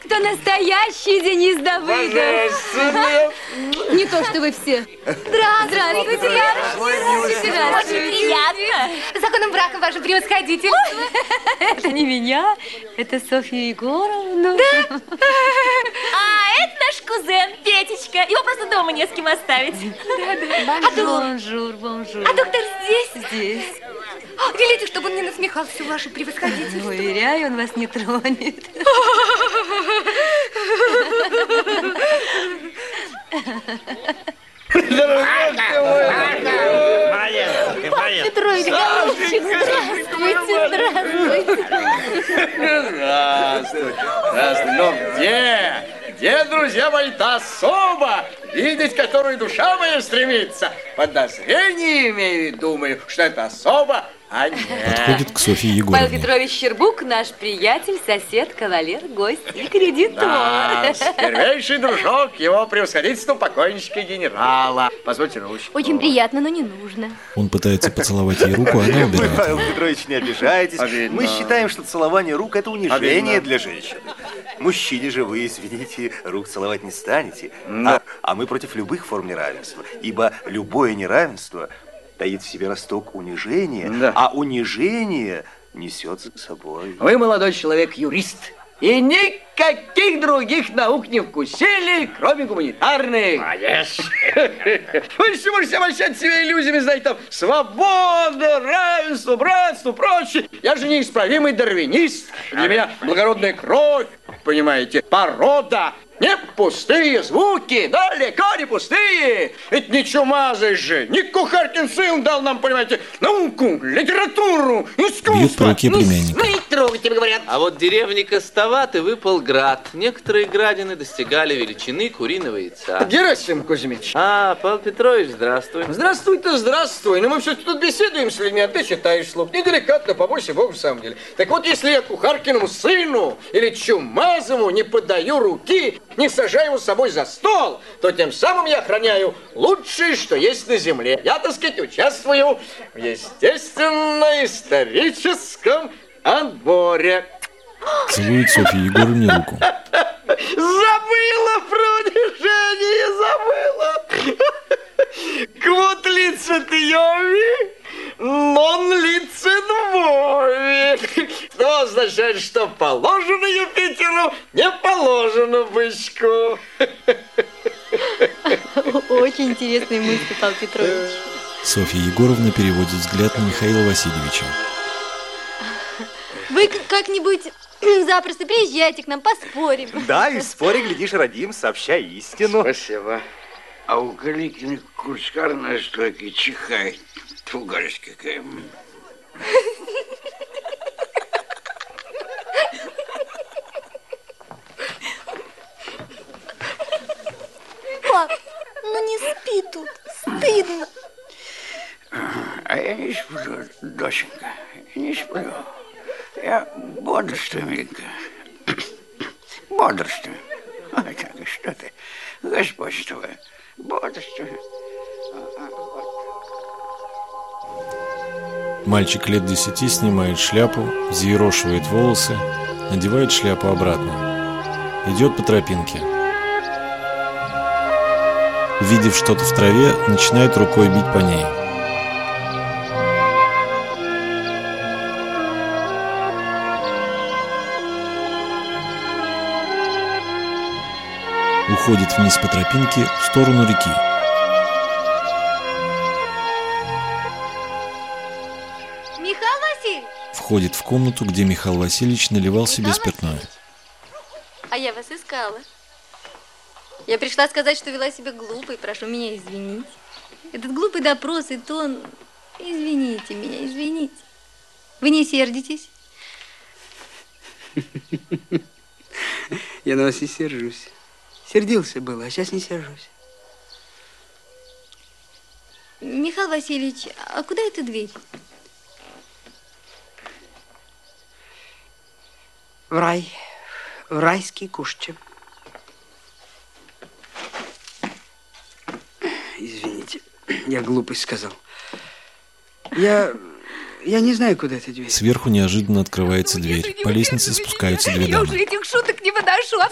кто настоящий Денис Давыдов. Не то, что вы все. Здравствуйте, Здравствуйте. Очень приятно. Законным браком, ваше превосходительство. Это не меня, это Софью Егоровну. Да? А это наш кузен Петечка. Его просто дома не с кем оставить. Бонжур, бонжур. А доктор здесь? Здесь. Велите, чтобы он не насмехался, ваше превосходительство. Уверяю, он вас не тронет. Петрович, голубчик, здравствуйте, Здравствуйте. Здравствуйте. Ну где, друзья мои, та особа, видеть которую душа моя стремится? Подозрение имею, думаю, что это особа, а нет. Подходит к Софье Павел Егоровне. Петрович Щербук, наш приятель, сосед, кавалер, гость и кредитор. Да, первейший дружок его превосходительства покойничка генерала. Позвольте ручку. Очень приятно, но не нужно. Он пытается поцеловать ей руку, а она Вы, убирает Павел ее. Петрович, не обижайтесь. Обидно. Мы считаем, что целование рук – это унижение Обидно. для женщины. Мужчине же вы, извините, рук целовать не станете. Да. А мы против любых форм неравенства. Ибо любое неравенство таит в себе росток унижения, Да. а унижение несет за собой. Вы, молодой человек, юрист. И никаких других наук не вкусили, кроме гуманитарных. Конечно. Вы же можете обольщать себя иллюзиями, знаете, там, свобода, равенство, братство, прочее. Я же неисправимый дарвинист. Для меня благородная кровь, понимаете, порода. Не пустые звуки, далеко не пустые. Ведь не чумазый же, не Кухаркин сын дал нам, понимаете, науку, литературу, искусство. Бьет по руке племянника. Не трогайте, говорят. А вот деревне Костоват и выпал град. Некоторые градины достигали величины куриного яйца. Герасим Кузьмич. А, Павел Петрович, здравствуй. Здравствуй-то, здравствуй. Но мы все-таки тут беседуем с людьми, а ты читаешь слух. Неделикатно, побойся Бога, в самом деле. Так вот, если я Кухаркиному сыну или Чумазову не подаю руки, не сажаю его с собой за стол, то тем самым я охраняю лучшее, что есть на земле. Я, так сказать, участвую в естественно-историческом отборе. Целует Софье Егоровне руку. Забыла про унижение, забыла. Квот лицет йови, нон лицет вови. Что означает, что положено Юпитеру, не положено бычку. Очень интересные мысли, Павел Петрович. Софья Егоровна переводит взгляд на Михаила Васильевича. Вы как-нибудь запросто приезжайте к нам, поспорим. Да, и в споре, глядишь, родим, сообща истину. Спасибо. А у Каликиной курскар на стойке чихает. Тьфу, гадость какая. Пап, ну не спи тут, стыдно. А я не сплю, доченька, не сплю. Я бодрствую, Миленька. Бодрствую. Ой, как, что ты, Господь с тобой, бодрствую. Мальчик лет 10 снимает шляпу, взъерошивает волосы, надевает шляпу обратно. Идет по тропинке. Увидев что-то в траве, начинает рукой бить по ней. Уходит вниз по тропинке в сторону реки. Михаил Васильевич! Входит в комнату, где Михаил Васильевич наливал себе спиртное. А я вас искала. Я пришла сказать, что вела себя глупо, и прошу меня извинить. Этот глупый допрос и тон... Извините меня, извините. Вы не сердитесь? Я на вас не сержусь. Сердился было, а сейчас не сержусь. Михаил Васильевич, а куда эта дверь? В рай. В райский кушче. Извините, я глупость сказал. Я не знаю, куда эта дверь. Сверху неожиданно открывается дверь. По лестнице спускаются две дамы. Я уже этих шуток не выношу.